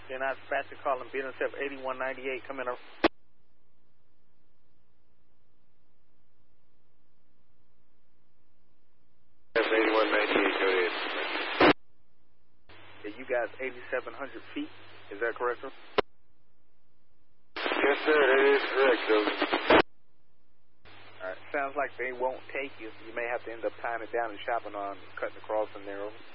Then I dispatcher calling BNSF 8198 coming up. Yes, 8198, go ahead. Yeah, you guys 8,700 feet, is that correct, sir? Yes, sir, that is correct, over. Alright, sounds like they won't take you. You may have to end up tying it down and shopping on cutting across in there, over.